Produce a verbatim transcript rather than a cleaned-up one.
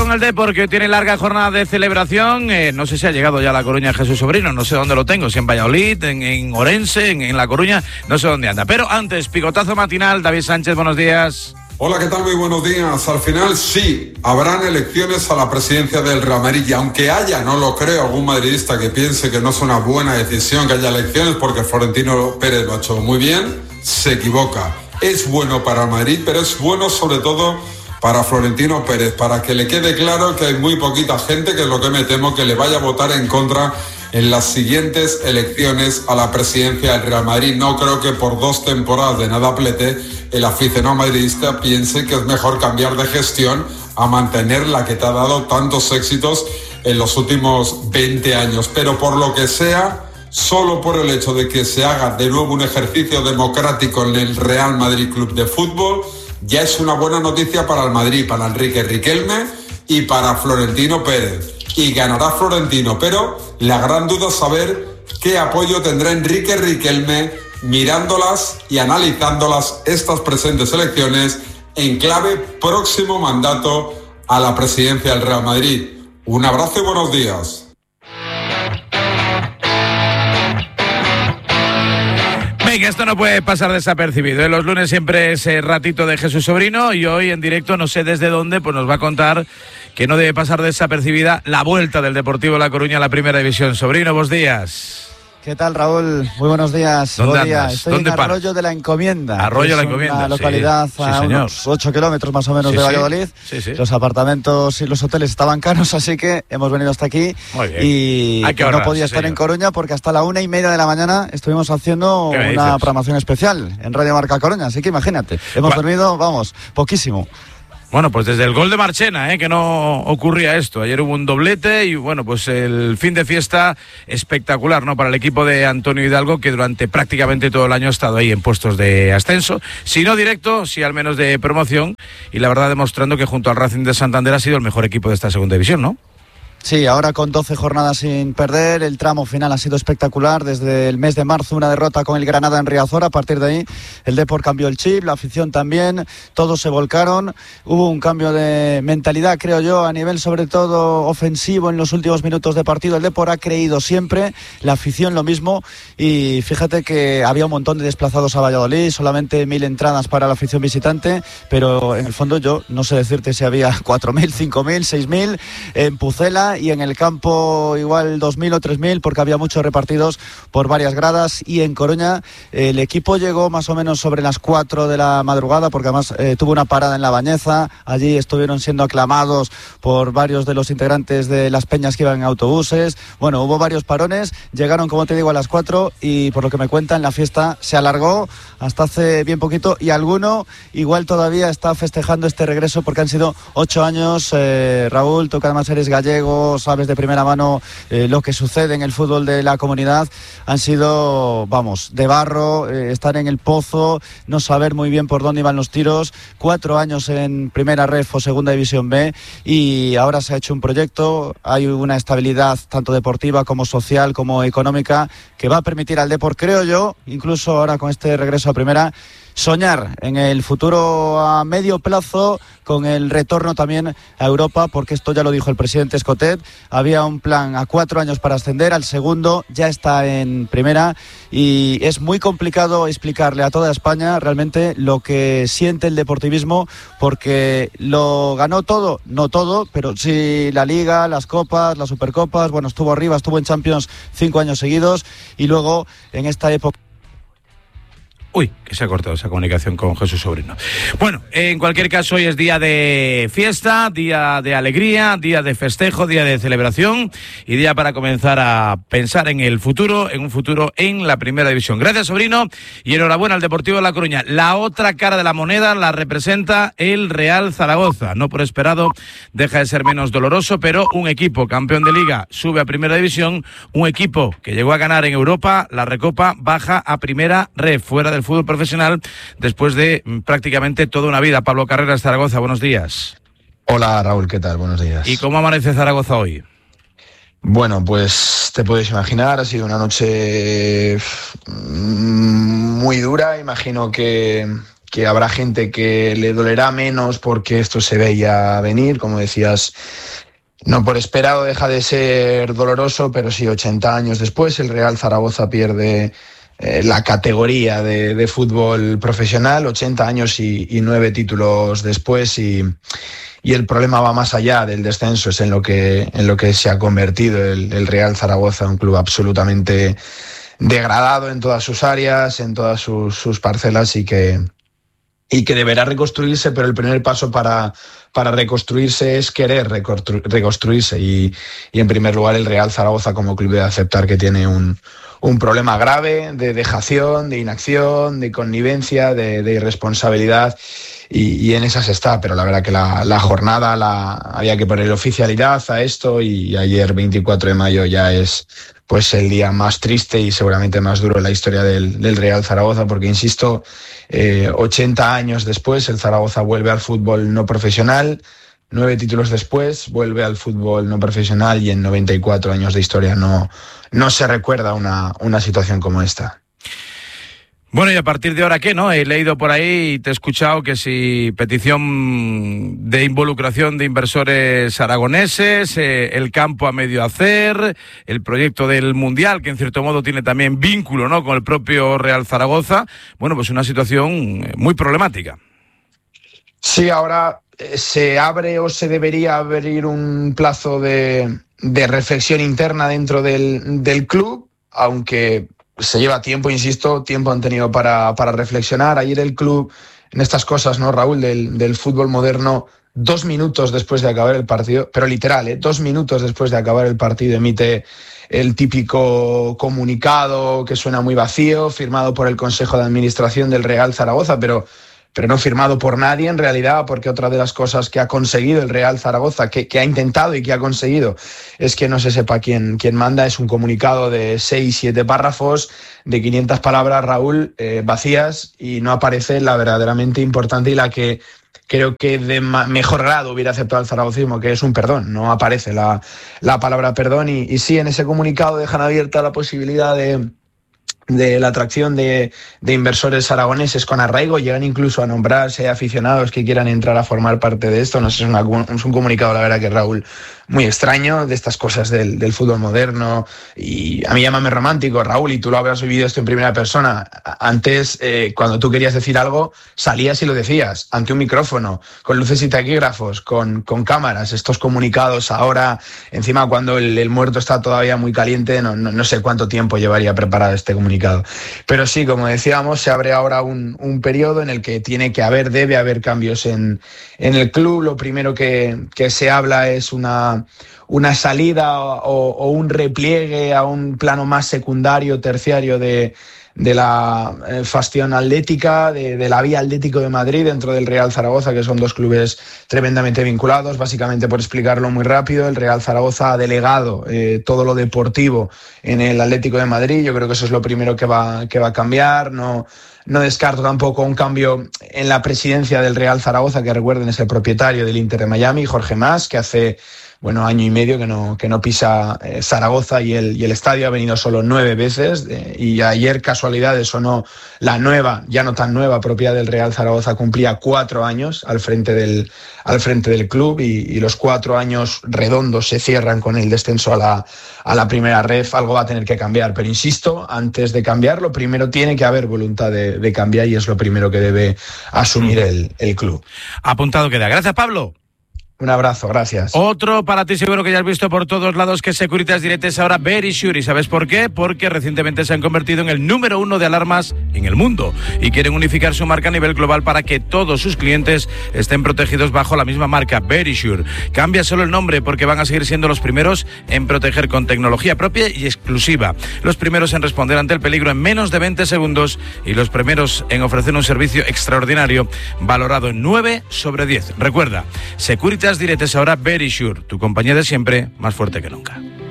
con el Depor, que tiene larga jornada de celebración. Eh, no sé si ha llegado ya a La Coruña Jesús Sobrino, no sé dónde lo tengo, si en Valladolid, en, en Orense, en, en La Coruña, no sé dónde anda. Pero antes, picotazo matinal, David Sánchez, buenos días. Hola, ¿qué tal? Muy buenos días. Al final sí, habrán elecciones a la presidencia del Real Madrid, y aunque haya, no lo creo, algún madridista que piense que no es una buena decisión que haya elecciones porque Florentino Pérez lo ha hecho muy bien, se equivoca. Es bueno para el Madrid, pero es bueno sobre todo para Florentino Pérez, para que le quede claro que hay muy poquita gente, que es lo que me temo, que le vaya a votar en contra en las siguientes elecciones a la presidencia del Real Madrid. No creo que por dos temporadas de nada plete el aficionado madridista piense que es mejor cambiar de gestión a mantener la que te ha dado tantos éxitos en los últimos veinte años. Pero por lo que sea, solo por el hecho de que se haga de nuevo un ejercicio democrático en el Real Madrid Club de Fútbol, ya es una buena noticia para el Madrid, para Enrique Riquelme y para Florentino Pérez. Y ganará Florentino, pero la gran duda es saber qué apoyo tendrá Enrique Riquelme mirándolas y analizándolas estas presentes elecciones en clave próximo mandato a la presidencia del Real Madrid. Un abrazo y buenos días. Venga, esto no puede pasar desapercibido, ¿eh? Los lunes siempre es eh, ratito de Jesús Sobrino, y hoy en directo, no sé desde dónde, pues nos va a contar que no debe pasar desapercibida la vuelta del Deportivo La Coruña a la Primera División. Sobrino, buenos días. ¿Qué tal, Raúl? Muy buenos días. ¿Dónde Buen día. andas? Estoy ¿Dónde en paras? Arroyo de la Encomienda. Arroyo de la es Encomienda, una localidad sí, a sí, unos ocho kilómetros más o menos sí, de sí. Valladolid. Sí, sí. Los apartamentos y los hoteles estaban caros, así que hemos venido hasta aquí. Muy bien. Y Hay que no ahorrar, podía sí, estar señor. en Coruña porque hasta la una y media de la mañana estuvimos haciendo ¿Qué me una dices? programación especial en Radio Marca Coruña, así que imagínate. Hemos Gua- dormido, vamos, poquísimo. Bueno, pues desde el gol de Marchena, ¿eh? Que no ocurría esto. Ayer hubo un doblete y, bueno, pues el fin de fiesta espectacular, ¿no? Para el equipo de Antonio Hidalgo, que durante prácticamente todo el año ha estado ahí en puestos de ascenso. Si no directo, sí al menos de promoción. Y la verdad demostrando que junto al Racing de Santander ha sido el mejor equipo de esta segunda división, ¿no? Sí, ahora con doce jornadas sin perder, el tramo final ha sido espectacular. Desde el mes de marzo una derrota con el Granada en Riazor, a partir de ahí el Depor cambió el chip, la afición también, todos se volcaron, hubo un cambio de mentalidad, creo yo, a nivel sobre todo ofensivo en los últimos minutos de partido. El Depor ha creído siempre, la afición lo mismo, y fíjate que había un montón de desplazados a Valladolid, solamente mil entradas para la afición visitante, pero en el fondo yo no sé decirte si había cuatro mil, cinco mil, seis mil en Pucela, y en el campo igual dos mil o tres mil, porque había muchos repartidos por varias gradas. Y en Coruña el equipo llegó más o menos sobre las cuatro de la madrugada, porque además eh, tuvo una parada en La Bañeza. Allí estuvieron siendo aclamados por varios de los integrantes de las peñas que iban en autobuses. Bueno, hubo varios parones, llegaron, como te digo, a las cuatro, y por lo que me cuentan la fiesta se alargó hasta hace bien poquito, y alguno igual todavía está festejando este regreso, porque han sido ocho años. eh, Raúl, tú que además eres gallego, sabes de primera mano eh, lo que sucede en el fútbol de la comunidad. Han sido, vamos, de barro, eh, estar en el pozo, no saber muy bien por dónde iban los tiros. Cuatro años en primera ref o segunda división B, y ahora se ha hecho un proyecto. Hay una estabilidad tanto deportiva como social como económica que va a permitir al Depor, creo yo, incluso ahora con este regreso a primera, soñar en el futuro a medio plazo con el retorno también a Europa, porque esto ya lo dijo el presidente Escotet. Había un plan a cuatro años para ascender, al segundo ya está en primera, y es muy complicado explicarle a toda España realmente lo que siente el deportivismo, porque lo ganó todo, no todo, pero sí la Liga, las Copas, las Supercopas. Bueno, estuvo arriba, estuvo en Champions cinco años seguidos, y luego en esta época... Uy, que se ha cortado esa comunicación con Jesús Sobrino. Bueno, en cualquier caso, hoy es día de fiesta, día de alegría, día de festejo, día de celebración y día para comenzar a pensar en el futuro, en un futuro en la Primera División. Gracias, Sobrino, y enhorabuena al Deportivo de La Coruña. La otra cara de la moneda la representa el Real Zaragoza. No por esperado deja de ser menos doloroso, pero un equipo campeón de Liga sube a Primera División, un equipo que llegó a ganar en Europa la Recopa baja a Primera Ref, fuera del fútbol profesional después de mm, prácticamente toda una vida. Pablo Carreras, Zaragoza, buenos días. Hola Raúl, ¿qué tal? Buenos días. ¿Y cómo amanece Zaragoza hoy? Bueno, pues te puedes imaginar, ha sido una noche muy dura. Imagino que, que habrá gente que le dolerá menos porque esto se veía venir, como decías, no por esperado deja de ser doloroso, pero sí, ochenta años después el Real Zaragoza pierde eh, la categoría de, de fútbol profesional, ochenta años y, y nueve títulos después, y, y el problema va más allá del descenso, es en lo que, en lo que se ha convertido el, el Real Zaragoza, un club absolutamente degradado en todas sus áreas, en todas sus, sus parcelas, y que, y que deberá reconstruirse, pero el primer paso para, para reconstruirse es querer reconstru- reconstruirse y, y en primer lugar el Real Zaragoza como club debe aceptar que tiene un, un problema grave de dejación, de inacción, de connivencia, de, de irresponsabilidad, y, y en esas está, pero la verdad que la, la jornada la, había que poner oficialidad a esto, y ayer veinticuatro de mayo ya es pues el día más triste y seguramente más duro en la historia del, del Real Zaragoza, porque insisto, eh, ochenta años después el Zaragoza vuelve al fútbol no profesional, nueve títulos después vuelve al fútbol no profesional, y en noventa y cuatro años de historia no, no se recuerda una, una situación como esta. Bueno, y a partir de ahora, ¿qué, no? He leído por ahí y te he escuchado que si petición de involucración de inversores aragoneses, eh, el campo a medio hacer, el proyecto del Mundial, que en cierto modo tiene también vínculo, ¿no?, con el propio Real Zaragoza. Bueno, pues una situación muy problemática. Sí, ahora eh, se abre o se debería abrir un plazo de, de reflexión interna dentro del, del club, aunque se lleva tiempo, insisto, tiempo han tenido para, para reflexionar. Ayer el club, en estas cosas, ¿no, Raúl, del, del fútbol moderno, dos minutos después de acabar el partido, pero literal, ¿eh? dos minutos después de acabar el partido emite el típico comunicado que suena muy vacío, firmado por el Consejo de Administración del Real Zaragoza, pero... pero no firmado por nadie en realidad, porque otra de las cosas que ha conseguido el Real Zaragoza, que, que ha intentado y que ha conseguido, es que no se sepa quién, quién manda. Es un comunicado de seis, siete párrafos, de quinientas palabras, Raúl, eh, vacías, y no aparece la verdaderamente importante y la que creo que de ma- mejor grado hubiera aceptado el zaragocismo, que es un perdón. No aparece la, la palabra perdón, y, y sí, en ese comunicado dejan abierta la posibilidad de... de la atracción de, de inversores aragoneses con arraigo. Llegan incluso a nombrarse aficionados que quieran entrar a formar parte de esto. No sé, es, una, es un comunicado, la verdad, que Raúl, muy extraño, de estas cosas del, del fútbol moderno, y a mí llámame romántico, Raúl, y tú lo habrás vivido esto en primera persona. Antes, eh, cuando tú querías decir algo, salías y lo decías, ante un micrófono, con luces y taquígrafos, con, con cámaras. Estos comunicados ahora, encima cuando el, el muerto está todavía muy caliente, no, no, no sé cuánto tiempo llevaría preparado este comunicado. Pero sí, como decíamos, se abre ahora un, un periodo en el que tiene que haber, debe haber cambios en, en el club. Lo primero que, que se habla es una, una salida o, o un repliegue a un plano más secundario, terciario de, de la eh, facción atlética, de, de la Vía Atlético de Madrid dentro del Real Zaragoza, que son dos clubes tremendamente vinculados. Básicamente, por explicarlo muy rápido, el Real Zaragoza ha delegado eh, todo lo deportivo en el Atlético de Madrid. Yo creo que eso es lo primero que va, que va a cambiar. No, no descarto tampoco un cambio en la presidencia del Real Zaragoza, que recuerden es el propietario del Inter de Miami, Jorge Mas, que hace... bueno, año y medio que no, que no pisa eh, Zaragoza y el, y el estadio. Ha venido solo nueve veces, eh, y ayer, casualidades o no, la nueva, ya no tan nueva, propiedad del Real Zaragoza cumplía cuatro años al frente del, al frente del club, y, y los cuatro años redondos se cierran con el descenso a la, a la primera ref. Algo va a tener que cambiar, pero insisto, antes de cambiar, lo primero tiene que haber voluntad de, de cambiar, y es lo primero que debe asumir el, el club. Apuntado queda. Gracias, Pablo. Un abrazo, gracias. Otro para ti seguro que ya has visto por todos lados, que Securitas Direct es ahora Verisure. ¿Y sabes por qué? Porque recientemente se han convertido en el número uno de alarmas en el mundo y quieren unificar su marca a nivel global para que todos sus clientes estén protegidos bajo la misma marca, Verisure. Cambia solo el nombre porque van a seguir siendo los primeros en proteger con tecnología propia y exclusiva. Los primeros en responder ante el peligro en menos de veinte segundos y los primeros en ofrecer un servicio extraordinario valorado en nueve sobre diez. Recuerda, Securitas Direct es ahora Verisure, tu compañía de siempre, más fuerte que nunca.